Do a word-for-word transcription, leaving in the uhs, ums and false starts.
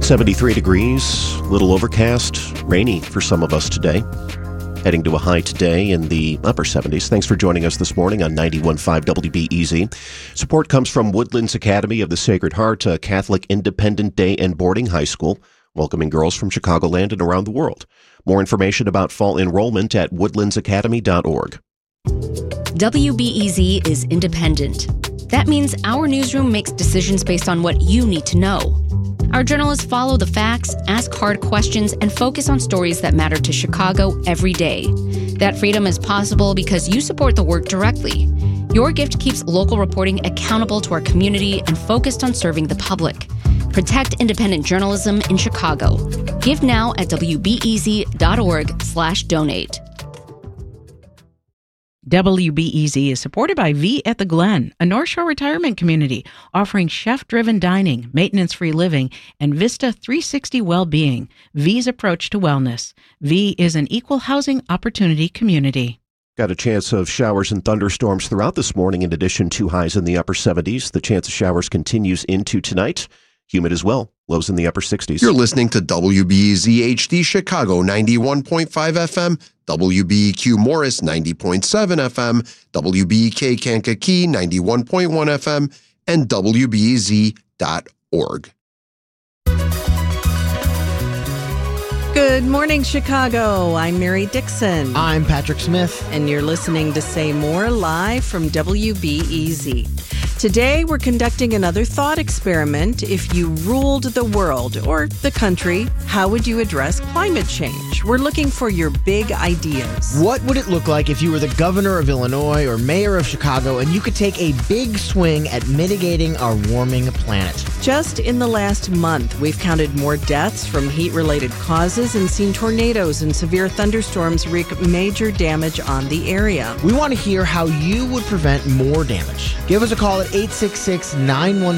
seventy-three degrees, a little overcast, rainy for some of us today. Heading to a high today in the upper seventies. Thanks for joining us this morning on ninety-one point five W B E Z. Support comes from Woodlands Academy of the Sacred Heart, a Catholic independent day and boarding high school, welcoming girls from Chicagoland and around the world. More information about fall enrollment at woodlands academy dot org. W B E Z is independent. That means our newsroom makes decisions based on what you need to know. Our journalists follow the facts, ask hard questions, and focus on stories that matter to Chicago every day. That freedom is possible because you support the work directly. Your gift keeps local reporting accountable to our community and focused on serving the public. Protect independent journalism in Chicago. Give now at W B E Z dot org slash donate. W B E Z is supported by V at the Glen, a North Shore retirement community offering chef-driven dining, maintenance-free living, and Vista three sixty well-being, V's approach to wellness. V is an equal housing opportunity community. Got a chance of showers and thunderstorms throughout this morning in addition to highs in the upper seventies. The chance of showers continues into tonight. Humid as well. Lows in the upper sixties. You're listening to W B E Z H D Chicago ninety-one point five F M, W B E Q Morris ninety point seven F M, W B E K Kankakee ninety-one point one F M, and W B E Z dot org. Good morning, Chicago. I'm Mary Dixon. I'm Patrick Smith. And you're listening to Say More live from W B E Z. Today, we're conducting another thought experiment. If you ruled the world or the country, how would you address climate change? We're looking for your big ideas. What would it look like if you were the governor of Illinois or mayor of Chicago and you could take a big swing at mitigating our warming planet? Just in the last month, we've counted more deaths from heat-related causes and seen tornadoes and severe thunderstorms wreak major damage on the area. We want to hear how you would prevent more damage. Give us a call at eight six six, nine one